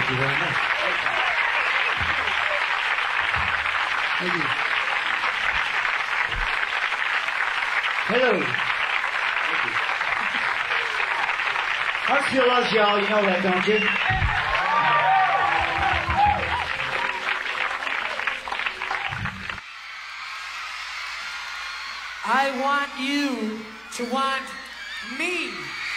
you very much. Thank you. Hello. Thank you. Hartsfield loves y'all, you know that, don't you? I want you to want me.